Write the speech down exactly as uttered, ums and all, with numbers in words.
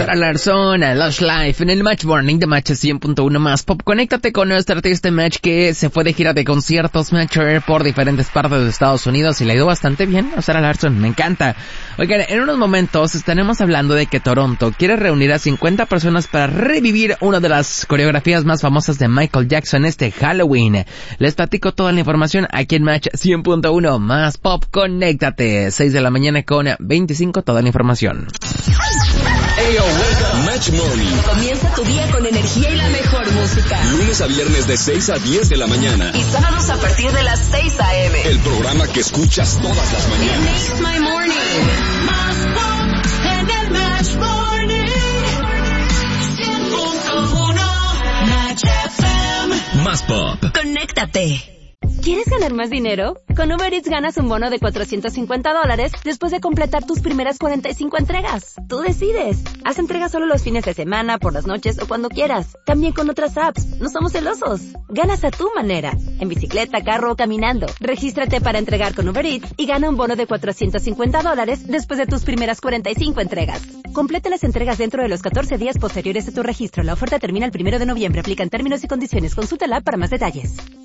Sara Larsson, Lush Life, en el Match Morning de Match cien punto uno más Pop. Conéctate con nuestro artista Match que se fue de gira de conciertos Matcher por diferentes partes de Estados Unidos y le ha ido bastante bien a Sara Larsson, me encanta. Oigan, en unos momentos estaremos hablando de que Toronto quiere reunir a cincuenta personas para revivir una de las coreografías más famosas de Michael Jackson este Halloween. Les platico toda la información aquí en Match cien punto uno más Pop. Conéctate, seis de la mañana con veinticinco, toda la información. Ayo, Match Morning. Comienza tu día con energía y la mejor música. Lunes a viernes de seis a diez de la mañana. Y sábados a partir de las seis a.m. El programa que escuchas todas las mañanas. It makes my morning. Más Pop en el Match Morning. cien punto uno Match F M. Más Pop. Conéctate. ¿Quieres ganar más dinero? Con Uber Eats ganas un bono de cuatrocientos cincuenta dólares después de completar tus primeras cuarenta y cinco entregas. Tú decides. Haz entregas solo los fines de semana, por las noches o cuando quieras. También con otras apps. No somos celosos. Ganas a tu manera. En bicicleta, carro o caminando. Regístrate para entregar con Uber Eats y gana un bono de cuatrocientos cincuenta dólares después de tus primeras cuarenta y cinco entregas. Completa las entregas dentro de los catorce días posteriores a tu registro. La oferta termina el primero de noviembre. Aplican términos y condiciones. Consulta la app para más detalles.